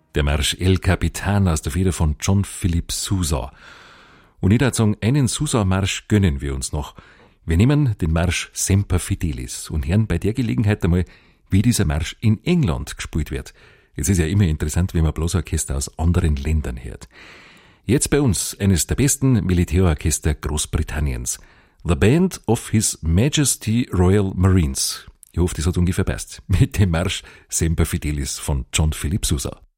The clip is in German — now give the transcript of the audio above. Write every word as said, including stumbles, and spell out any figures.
Der Marsch El Capitan aus der Feder von John Philip Sousa. Und ich würde sagen, einen Sousa-Marsch gönnen wir uns noch. Wir nehmen den Marsch Semper Fidelis und hören bei der Gelegenheit einmal, wie dieser Marsch in England gespielt wird. Es ist ja immer interessant, wenn man Blasorchester aus anderen Ländern hört. Jetzt bei uns eines der besten Militärorchester Großbritanniens. The Band of His Majesty Royal Marines. Ich hoffe, das hat ungefähr passt. Mit dem Marsch Semper Fidelis von John Philip Sousa.